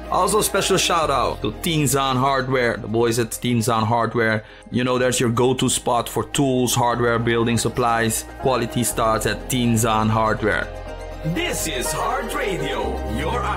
Also, special shout out to Tinzan Hardware, the boys at Tinzan Hardware. You know, there's your go-to spot for tools, hardware, building supplies. Quality starts at Tinzan Hardware. This is Hard Radio, your